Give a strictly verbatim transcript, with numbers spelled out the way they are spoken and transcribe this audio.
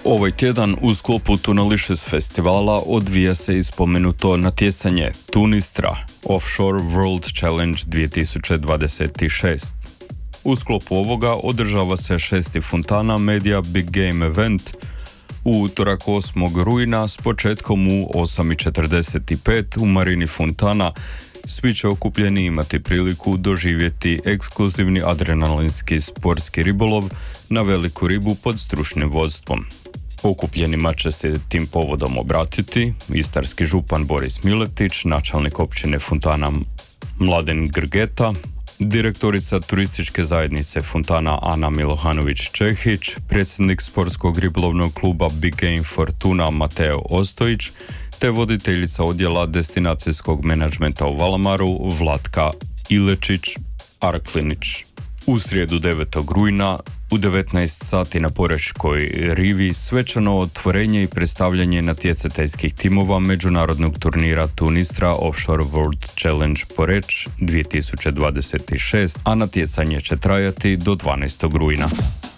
Ovaj tjedan u sklopu Tunalicious festivala odvija se i spomenuto natjecanje Tunistra Offshore World Challenge dvije tisuće dvadeset šest. U sklopu ovoga održava se šesti Fontana Media Big Game Event u utorak osmog rujna s početkom u osam i četrdeset pet u marini Fontana. Svi će okupljeni imati priliku doživjeti ekskluzivni adrenalinski sportski ribolov na veliku ribu pod stručnim vodstvom. Okupljenima će se tim povodom obratiti istarski župan Boris Miletić, načelnik općine Fontana Mladen Grgeta, direktorica turističke zajednice Fontana Ana Milohanović-Čehić, predsjednik sportskog ribolovnog kluba Big Game Fortuna Mateo Ostojić, te voditeljica odjela destinacijskog menadžmenta u Valamaru Vlatka Ilečić-Arklinić. U srijedu devetog rujna u devetnaest sati na Porečkoj rivi svečano otvorenje i predstavljanje natjecateljskih timova međunarodnog turnira Tunistra Offshore World Challenge Poreč dvije tisuće dvadeset šest, a natjecanje će trajati do dvanaestog rujna.